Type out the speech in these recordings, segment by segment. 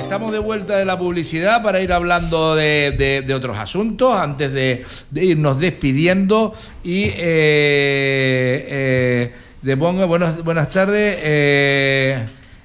estamos de vuelta de la publicidad para ir hablando de otros asuntos antes de irnos despidiendo. Y de pongo buenas tardes.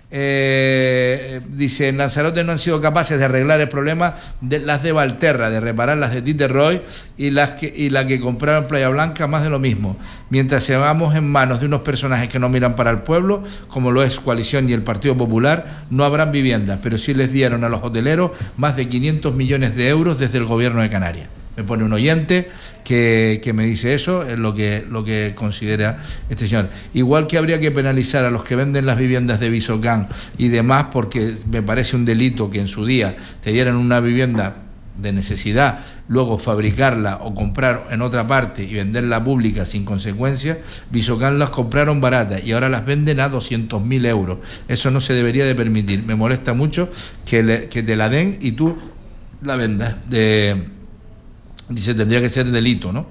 Dice, en Lanzarote no han sido capaces de arreglar el problema de las de Valterra, de reparar las de Titerroy y la que compraron en Playa Blanca, más de lo mismo. Mientras sigamos en manos de unos personajes que no miran para el pueblo, como lo es Coalición y el Partido Popular, no habrán viviendas, pero sí les dieron a los hoteleros más de 500 millones de euros desde el gobierno de Canarias. Me pone un oyente que me dice eso, es lo que considera este señor. Igual que habría que penalizar a los que venden las viviendas de Visocán y demás, porque me parece un delito que en su día te dieran una vivienda de necesidad, luego fabricarla o comprar en otra parte y venderla pública sin consecuencias. Visocán las compraron baratas y ahora las venden a 200.000 euros. Eso no se debería de permitir. Me molesta mucho que te la den y tú la vendas. Dice, tendría que ser delito, ¿no?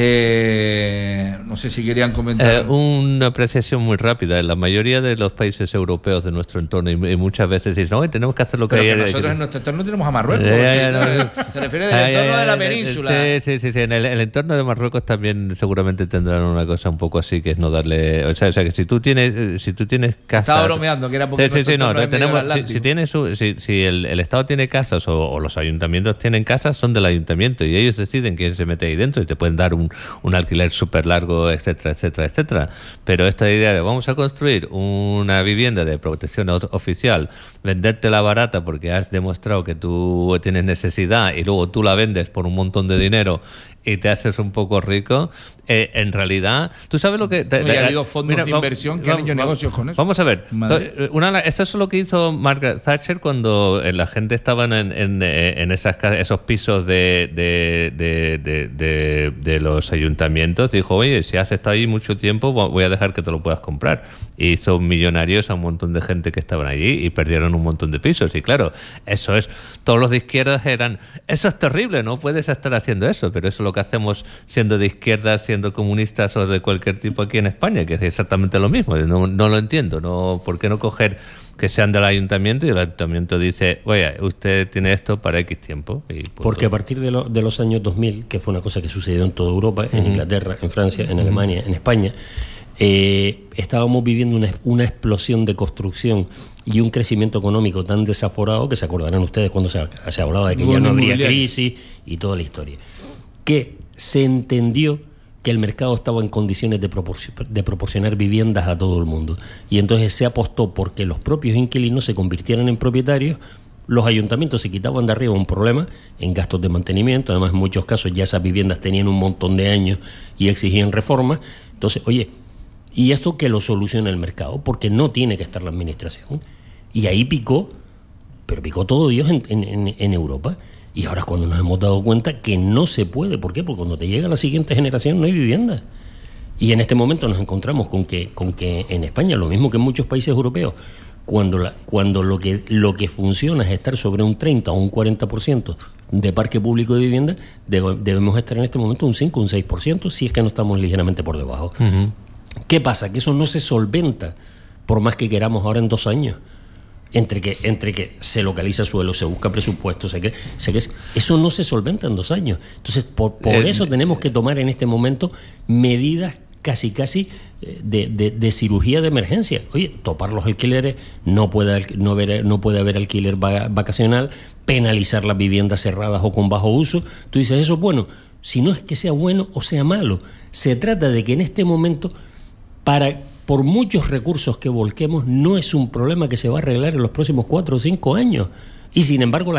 No sé si querían comentar. Una apreciación muy rápida. En la mayoría de los países europeos de nuestro entorno, y muchas veces dicen, no, tenemos que hacer lo que hay. Nosotros en nuestro entorno tenemos a Marruecos. Se refiere al entorno de la península. Sí. En el entorno de Marruecos también seguramente tendrán una cosa un poco así, que es no darle. O sea que si tú tienes casas. Estaba bromeando, que era porque si el Estado tiene casas o los ayuntamientos tienen casas, son del ayuntamiento y ellos deciden quién se mete ahí dentro y te pueden dar un alquiler súper largo, etcétera. Pero esta idea de vamos a construir una vivienda de protección oficial, vendértela barata porque has demostrado que tú tienes necesidad y luego tú la vendes por un montón de dinero y te haces un poco rico, en realidad, tú sabes lo que... ha habido fondos de inversión que han hecho negocios con eso. Vamos a ver, esto es lo que hizo Margaret Thatcher cuando la gente estaba en esos pisos de los ayuntamientos. Dijo, oye, si has estado ahí mucho tiempo, voy a dejar que te lo puedas comprar. Y hizo millonarios a un montón de gente que estaban allí y perdieron un montón de pisos. Y claro, eso es... Todos los de izquierdas eran... Eso es terrible, no puedes estar haciendo eso, pero eso es lo que hacemos siendo de izquierdas, siendo comunistas o de cualquier tipo aquí en España, que es exactamente lo mismo. No lo entiendo. ¿Por qué no coger que sean del ayuntamiento y el ayuntamiento dice, oye, usted tiene esto para X tiempo? Porque a partir de los años 2000, que fue una cosa que sucedió en toda Europa, en Inglaterra, en Francia, en Alemania, en España, estábamos viviendo una explosión de construcción y un crecimiento económico tan desaforado que se acordarán ustedes cuando se hablaba de que ya no habría crisis y toda la historia. Que se entendió que el mercado estaba en condiciones de proporcionar viviendas a todo el mundo. Y entonces se apostó porque los propios inquilinos se convirtieran en propietarios. Los ayuntamientos se quitaban de arriba un problema en gastos de mantenimiento. Además, en muchos casos ya esas viviendas tenían un montón de años y exigían reformas. Entonces, oye, ¿y esto que lo soluciona el mercado? Porque no tiene que estar la administración. Y ahí picó, pero picó todo Dios en Europa. Y ahora cuando nos hemos dado cuenta que no se puede. ¿Por qué? Porque cuando te llega la siguiente generación no hay vivienda. Y en este momento nos encontramos con que en España, lo mismo que en muchos países europeos, cuando lo que funciona es estar sobre un 30 o un 40% de parque público de vivienda, debemos estar en este momento un 5 o un 6%, si es que no estamos ligeramente por debajo. ¿Qué pasa? Que eso no se solventa, por más que queramos ahora en 2 años. Entre que se localiza suelo, se busca presupuesto, eso no se solventa en 2 años. Entonces, por eso tenemos que tomar en este momento medidas casi de cirugía de emergencia. Oye, topar los alquileres, no puede haber alquiler vacacional, penalizar las viviendas cerradas o con bajo uso. Tú dices, eso es bueno. Si no es que sea bueno o sea malo, se trata de que en este momento, por muchos recursos que volquemos, no es un problema que se va a arreglar en los próximos 4 o 5 años. Y sin embargo,